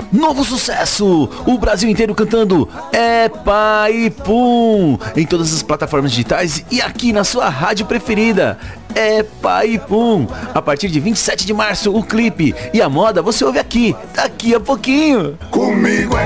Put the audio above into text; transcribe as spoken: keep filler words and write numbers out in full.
Novo sucesso! O Brasil inteiro cantando É Pai Pum em todas as plataformas digitais e aqui na sua rádio preferida. É Pai Pum. A partir de vinte e sete de março, o clipe e a moda você ouve aqui, daqui a pouquinho. Comigo é